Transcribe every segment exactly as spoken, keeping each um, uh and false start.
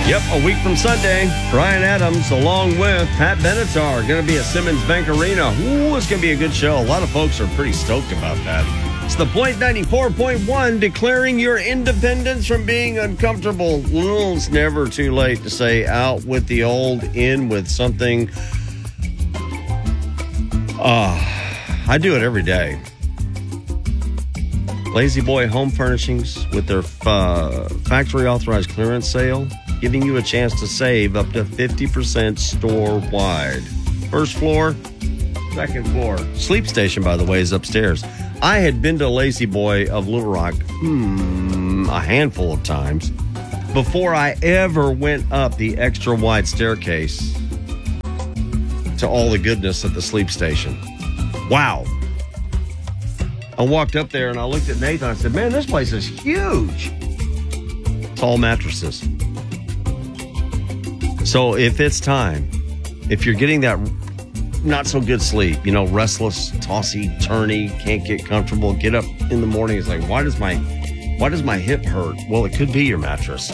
Yep, a week from Sunday, Brian Adams along with Pat Benatar going to be at Simmons Bank Arena. Ooh, it's going to be a good show. A lot of folks are pretty stoked about that. It's the Point ninety-four point one declaring your independence from being uncomfortable. Well, it's never too late to say out with the old, in with something. Ah, uh, I do it every day. Lazy Boy Home Furnishings with their uh, factory authorized clearance sale, giving you a chance to save up to fifty percent store-wide. First floor, second floor. Sleep station, by the way, is upstairs. I had been to Lazy Boy of Little Rock hmm, a handful of times before I ever went up the extra wide staircase to all the goodness at the sleep station. Wow. I walked up there and I looked at Nathan. I said, man, this place is huge. It's all mattresses. So if it's time, if you're getting that not so good sleep, you know, restless, tossy, turny, can't get comfortable, get up in the morning, it's like, why does my why does my hip hurt? Well, it could be your mattress.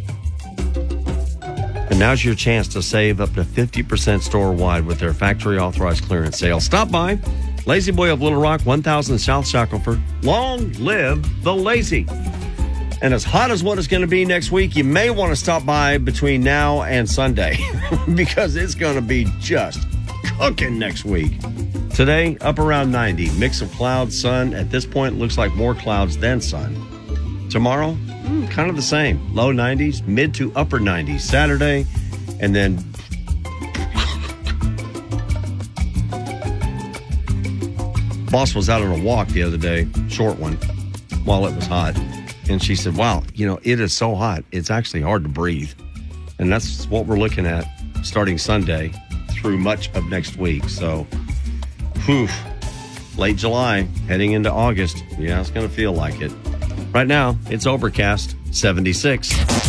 And now's your chance to save up to fifty percent store-wide with their factory authorized clearance sale. Stop by Lazy Boy of Little Rock, one thousand South Shackelford. Long live the lazy. And as hot as what it's going to be next week, you may want to stop by between now and Sunday because it's going to be just cooking next week. Today, up around ninety. Mix of clouds, sun. At this point, looks like more clouds than sun. Tomorrow, mm, kind of the same. Low nineties, mid to upper nineties. Saturday, and then boss was out on a walk the other day, short one, while it was hot. And she said, wow, you know, it is so hot. It's actually hard to breathe. And that's what we're looking at starting Sunday through much of next week. So, whew, late July, heading into August. Yeah, it's going to feel like it. Right now, it's overcast, seventy-six.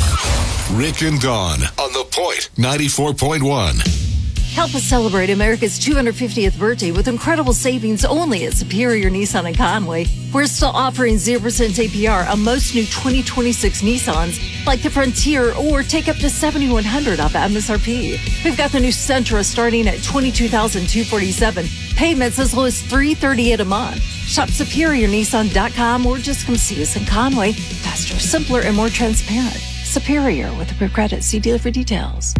Rick and Dawn on The Point, ninety-four point one. Help us celebrate America's two hundred fiftieth birthday with incredible savings only at Superior Nissan in Conway. We're still offering zero percent A P R on most new twenty twenty-six Nissans, like the Frontier, or take up to seven thousand one hundred dollars off M S R P. We've got the new Sentra starting at twenty-two thousand two hundred forty-seven dollars. Payments as low as three hundred thirty-eight dollars a month. Shop Superior Nissan dot com or just come see us in Conway. Faster, simpler, and more transparent. Superior with approved credit. See dealer for details.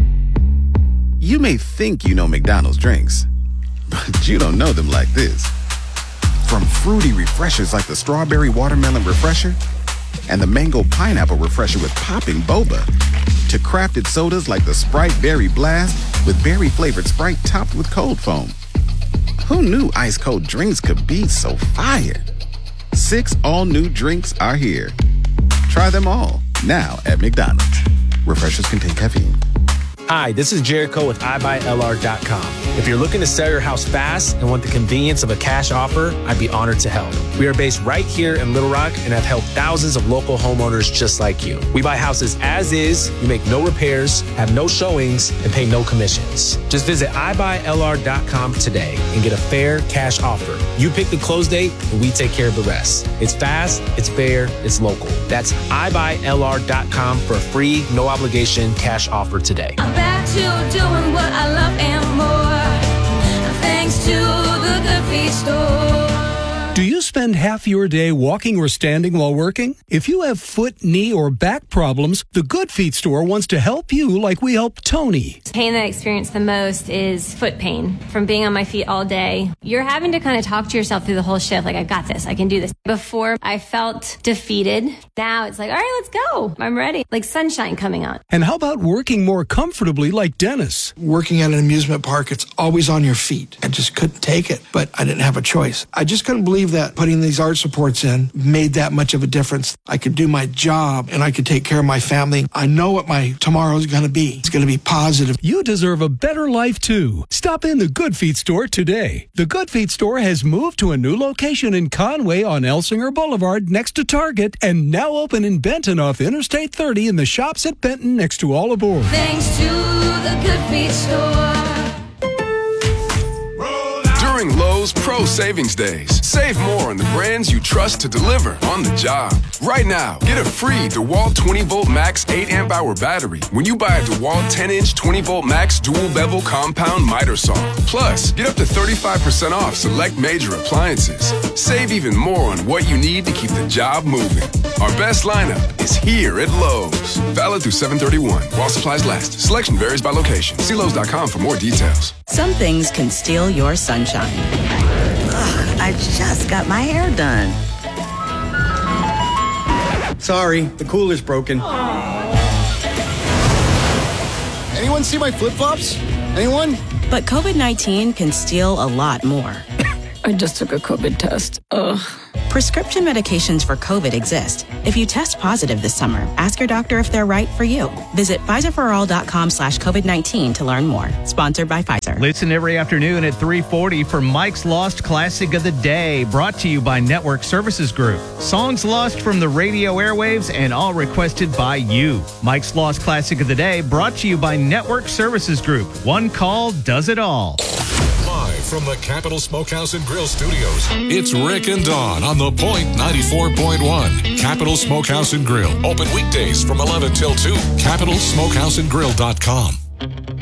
You may think you know McDonald's drinks, but you don't know them like this. From fruity refreshers like the Strawberry Watermelon Refresher and the Mango Pineapple Refresher with popping boba, to crafted sodas like the Sprite Berry Blast with berry-flavored Sprite topped with cold foam. Who knew ice-cold drinks could be so fire? Six all-new drinks are here. Try them all, now at McDonald's. Refreshers contain caffeine. Hi, this is Jericho with I buy L R dot com. If you're looking to sell your house fast and want the convenience of a cash offer, I'd be honored to help. We are based right here in Little Rock and have helped thousands of local homeowners just like you. We buy houses as is, you make no repairs, have no showings, and pay no commissions. Just visit I buy L R dot com today and get a fair cash offer. You pick the close date and we take care of the rest. It's fast, it's fair, it's local. That's I buy L R dot com for a free, no obligation cash offer today. Back to doing what I love and more, thanks to the Good Feet Store. Do you spend half your day walking or standing while working? If you have foot, knee, or back problems, the Good Feet Store wants to help you like we helped Tony. The pain that I experience the most is foot pain from being on my feet all day. You're having to kind of talk to yourself through the whole shift, like, I got this, I can do this. Before, I felt defeated. Now it's like, all right, let's go. I'm ready. Like sunshine coming on. And how about working more comfortably like Dennis? Working at an amusement park, it's always on your feet. I just couldn't take it, but I didn't have a choice. I just couldn't believe that putting these arch supports in made that much of a difference. I could do my job and I could take care of my family. I know what my tomorrow is going to be. It's going to be positive. You deserve a better life too. Stop in the Good Feet Store today. The Good Feet Store has moved to a new location in Conway on Elsinger Boulevard next to Target and now open in Benton off Interstate thirty in the shops at Benton next to All Aboard. Thanks to the Good Feet Store. During Lowe's Lowe's Pro Savings Days. Save more on the brands you trust to deliver on the job. Right now, get a free DeWalt twenty volt max eight amp hour battery when you buy a DeWalt ten inch twenty volt max dual bevel compound miter saw. Plus, get up to thirty-five percent off select major appliances. Save even more on what you need to keep the job moving. Our best lineup is here at Lowe's. Valid through seven thirty-one while supplies last. Selection varies by location. See Lowe's dot com for more details. Some things can steal your sunshine. Ugh, I just got my hair done. Sorry, the cooler's broken. Anyone see my flip-flops? Anyone? But COVID nineteen can steal a lot more. I just took a COVID test. Ugh. Prescription medications for COVID exist. If you test positive this summer, ask your doctor if they're right for you. Visit Pfizer for all dot com slash COVID nineteen to learn more. Sponsored by Pfizer. Listen every afternoon at three forty for Mike's Lost Classic of the Day, brought to you by Network Services Group. Songs lost from the radio airwaves and all requested by you. Mike's Lost Classic of the Day, brought to you by Network Services Group. One call does it all. Live from the Capital Smokehouse and Grill Studios, it's Rick and Dawn on The Point ninety-four point one. Capital Smokehouse and Grill. Open weekdays from eleven till two. capital smokehouse and grill dot com.